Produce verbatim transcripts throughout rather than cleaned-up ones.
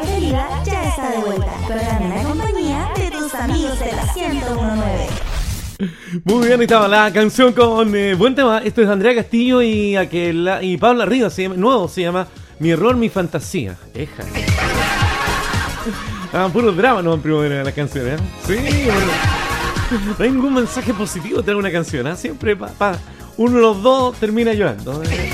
preferida ya está de vuelta. Programa en la compañía de tus amigos de la ciento uno punto nueve. Muy bien, ahí estaba la canción con eh, buen tema. Esto es Andrea Castillo y aquel y Pablo Rivas, se llama, nuevo se llama Mi error, mi fantasía. Eja. Ah, puro drama, no, primero la canción, ¿eh? Sí, bueno. No hay ningún mensaje positivo de una canción, ¿eh? Siempre pa, pa, uno de los dos termina llorando. ¿eh?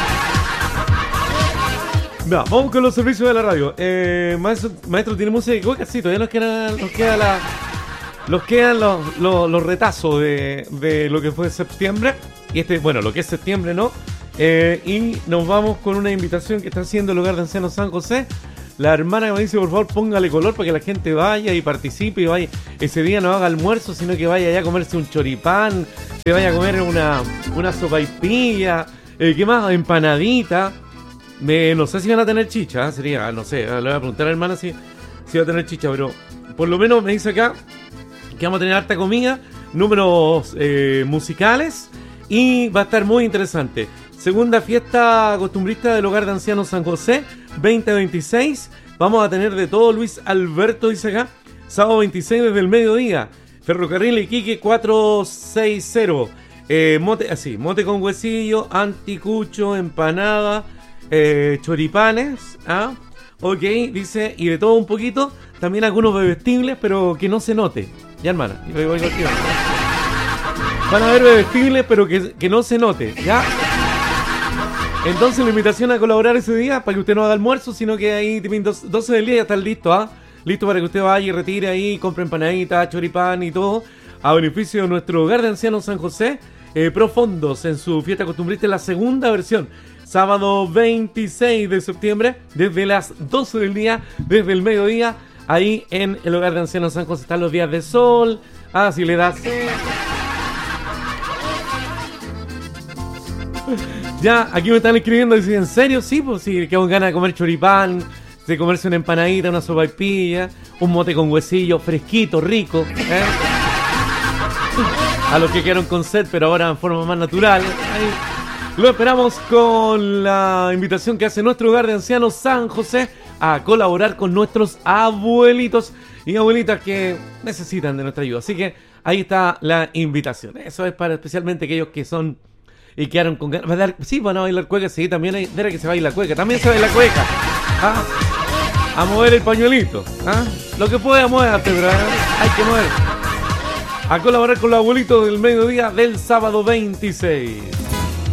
No, vamos con los servicios de la radio. Eh, maestro, maestro, tiene música. Uy, casi todavía nos queda, nos queda la. Nos quedan los, los, los retazos de, de lo que fue septiembre. Y este, bueno, lo que es septiembre, ¿no? Eh, y nos vamos con una invitación que está haciendo el Hogar de Ancianos San José. La hermana que me dice, por favor, póngale color para que la gente vaya y participe y vaya. Ese día no haga almuerzo, sino que vaya allá a comerse un choripán, que vaya a comer una, una sopaipilla, eh, ¿qué más? Empanadita. Me, no sé si van a tener chicha, ¿eh? Sería, no sé, le voy a preguntar a la hermana si, si va a tener chicha, pero por lo menos me dice acá que vamos a tener harta comida, números eh, musicales y va a estar muy interesante. Segunda fiesta costumbrista del Hogar de Ancianos San José, veinte veintiséis. Vamos a tener de todo. Luis Alberto dice acá, sábado veintiséis desde el mediodía. Ferrocarril Iquique cuatrocientos sesenta. Eh, mote, así, mote con huesillo, anticucho, empanada, eh, choripanes. ¿Ah? Ok, dice, y de todo un poquito. También algunos bebestibles, pero que no se note. Ya, hermana. Van a haber bebestibles, pero que, que no se note. ¿Ya? Entonces la invitación a colaborar ese día para que usted no haga almuerzo, sino que ahí doce del día ya están listos, ¿ah? Listo para que usted vaya y retire ahí, compre empanaditas, choripán y todo, a beneficio de nuestro Hogar de Ancianos San José, eh, Profondos, en su fiesta costumbrista, la segunda versión, sábado veintiséis de septiembre, desde las doce del día, desde el mediodía, ahí en el Hogar de Ancianos San José. Están los días de sol, ah, si le das... Ya, aquí me están escribiendo y dicen, ¿en serio? Sí, pues sí, que con ganas de comer choripán, de comerse una empanadita, una sopaipilla, un mote con huesillo fresquito, rico, ¿eh? A los que quedaron con sed, pero ahora en forma más natural. Ahí. Lo esperamos con la invitación que hace nuestro Hogar de Ancianos San José a colaborar con nuestros abuelitos y abuelitas que necesitan de nuestra ayuda. Así que ahí está la invitación. Eso es para especialmente aquellos que son... Y quedaron con ganas. ¿Bailar? Sí, van a bailar cueca, sí, también hay. Mira que se baila cueca, también se baila cueca. ¿Ah? A mover el pañuelito. ¿Ah? Lo que pueda, muévate, pero hay que mover. A colaborar con los abuelitos del mediodía del sábado veintiséis.